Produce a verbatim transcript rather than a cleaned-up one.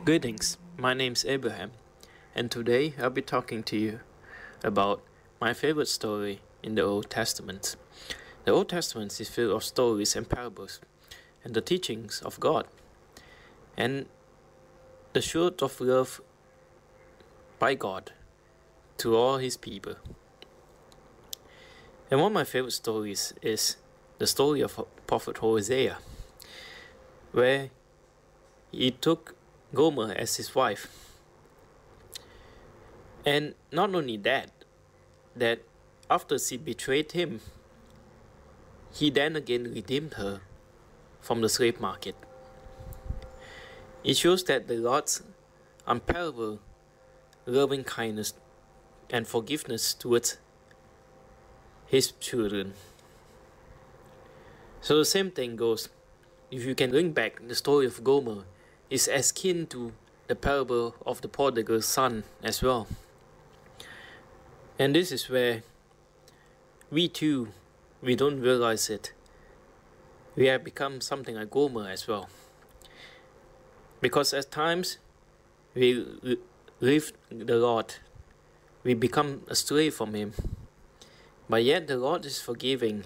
Greetings, my name's Abraham, and today I'll be talking to you about my favorite story in the Old Testament. The Old Testament is filled of stories and parables, and the teachings of God, and the truth of love by God to all His people. And one of my favorite stories is the story of Prophet Hosea, where he took Gomer as his wife. And not only that, that after she betrayed him, he then again redeemed her from the slave market. It shows that the Lord's unparalleled loving kindness and forgiveness towards His children. So the same thing goes, if you can bring back the story of Gomer, is as kin to the parable of the prodigal son as well. And this is where we too, we don't realize it, we have become something like Gomer as well. Because at times we leave the Lord, we become a slave from Him. But yet the Lord is forgiving